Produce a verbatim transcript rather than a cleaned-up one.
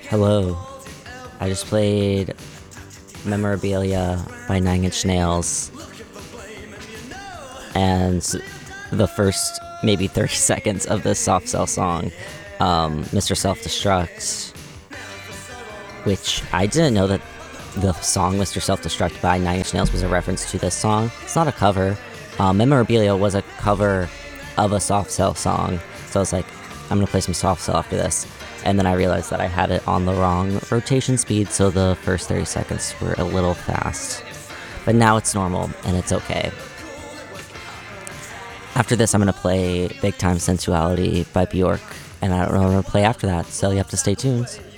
Hello. I just played Memorabilia by Nine Inch Nails, and the first maybe thirty seconds of this Soft Cell song, um, Mister Self-Destruct, which I didn't know that the song Mister Self-Destruct by Nine Inch Nails was a reference to this song. It's not a cover. Um, Memorabilia was a cover of a Soft Cell song, so I was like, I'm gonna play some Soft Cell after this. And then I realized that I had it on the wrong rotation speed, so the first thirty seconds were a little fast. But now it's normal, and it's okay. After this, I'm going to play Big Time Sensuality by Bjork, and I don't know what I'm going to play after that, so you have to stay tuned.